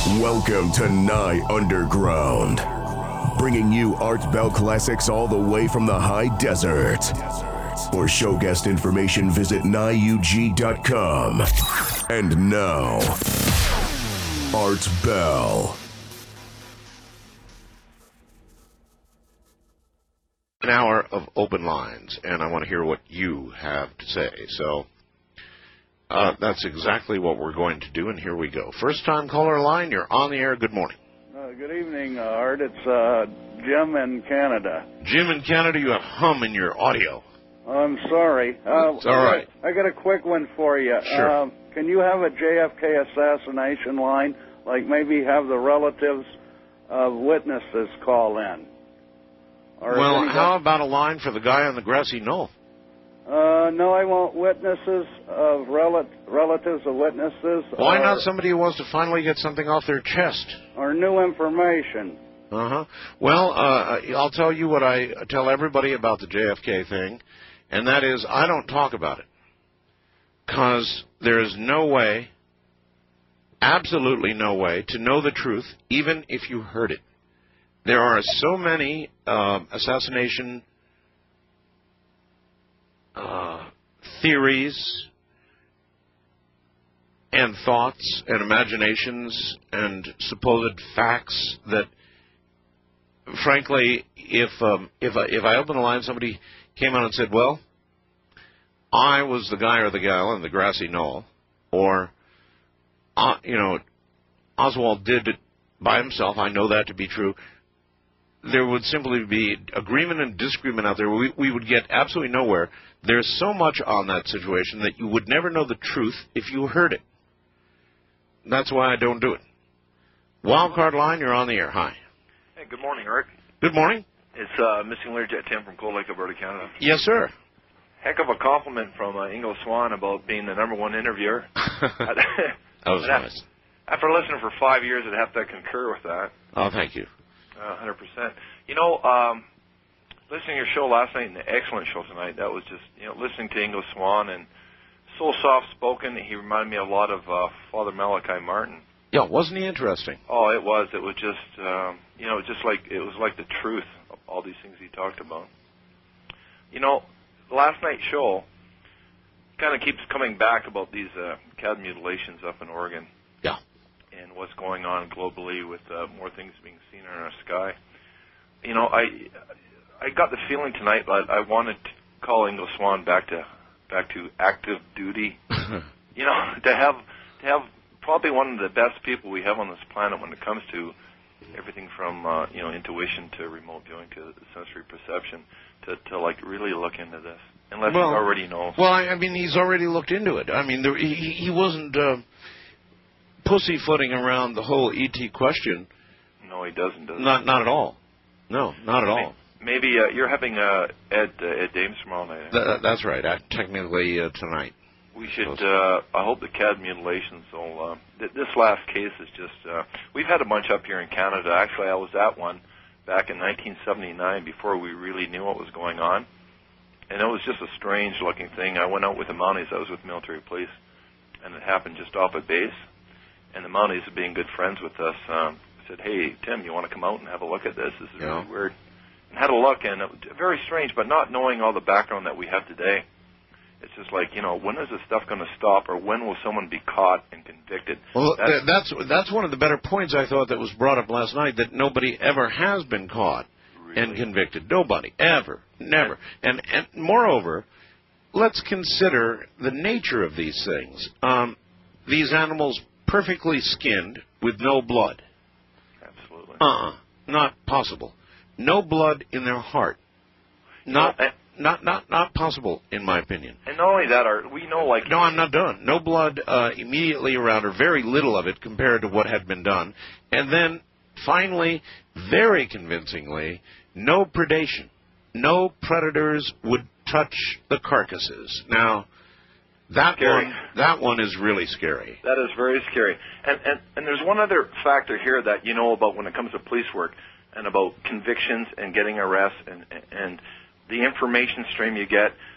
Welcome to Nye Underground, bringing you Art Bell classics all the way from the high desert. For show guest information, visit NyeUG.com. And now, Art Bell. An hour of open lines, and I want to hear what you have to say. So that's exactly what we're going to do, and here we go. First time caller line, you're on the air. Good morning. Good evening, Art. It's Jim in Canada. Jim in Canada, you have hum in your audio. I'm sorry. It's all right. I got a quick one for you. Sure. Can you have a JFK assassination line, like maybe have the relatives of witnesses call in? Or Well, how about a line for the guy on the grassy knoll? No, I want witnesses of relatives of witnesses. Why not somebody who wants to finally get something off their chest? Or new information. Uh-huh. Well, I'll tell you what I tell everybody about the JFK thing, and that is I don't talk about it. Because there is no way, absolutely no way, to know the truth, even if you heard it. There are so many assassination theories and thoughts and imaginations and supposed facts that, frankly, if I opened the line, somebody came out and said, well, I was the guy or the gal on the grassy knoll, or, Oswald did it by himself, I know that to be true, there would simply be agreement and disagreement out there. We would get absolutely nowhere. There's so much on that situation that you would never know the truth if you heard it. That's why I don't do it. Wildcard line, you're on the air. Hi. Hey, good morning, Art. Good morning. It's Missing Learjet Tim from Cold Lake, Alberta, Canada. Yes, sir. Heck of a compliment from Ingo Swan about being the #1 interviewer. That was nice. After listening for 5 years, I'd have to concur with that. Oh, thank you. 100%. Listening to your show last night and the excellent show tonight, that was just, listening to Ingo Swan and so soft-spoken, he reminded me a lot of Father Malachi Martin. Yeah, wasn't he interesting? Oh, it was. It was just, it was like the truth of all these things he talked about. Last night's show kind of keeps coming back about these cat mutilations up in Oregon. Yeah. And what's going on globally with more things being seen in our sky. I got the feeling tonight that I wanted to call Ingo Swan back to active duty. To have probably one of the best people we have on this planet when it comes to everything from intuition to remote viewing to sensory perception to like really look into this, unless he already knows. Well, I mean, he's already looked into it. I mean, he wasn't pussyfooting around the whole ET question. No, he doesn't. Not at all. No, not at all. Maybe you're having Ed Dames tomorrow night. That's right. Technically tonight. We should. I hope the CAD mutilations will. This last case is just. We've had a bunch up here in Canada. Actually, I was at one back in 1979 before we really knew what was going on, and it was just a strange-looking thing. I went out with the Mounties. I was with military police, and it happened just off a base. And the Mounties, being good friends with us, said, "Hey, Tim, you want to come out and have a look at this? This is really weird." And had a look, and it was very strange. But not knowing all the background that we have today. It's just like, when is this stuff going to stop, or when will someone be caught and convicted? Well, that's one of the better points I thought that was brought up last night, that nobody ever has been caught and convicted. Nobody, ever, never. And moreover, let's consider the nature of these things. These animals perfectly skinned with no blood. Absolutely. Not possible. No blood in their heart. Not possible, in my opinion. And not only that, we know, like... No, I'm not done. No blood immediately around, or very little of it compared to what had been done. And then, finally, very convincingly, no predation. No predators would touch the carcasses. Now, that one is really scary. That is very scary. And there's one other factor here that you know about when it comes to police work, and about convictions and getting arrests and the information stream you get.